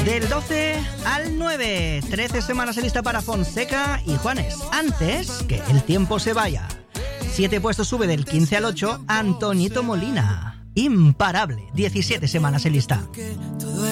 Del 12 al 9, 13 semanas en lista para Fonseca y Juanes. Antes que el tiempo se vaya. 7 puestos sube del 15 al 8, Antonito Molina. Imparable, 17 semanas en lista.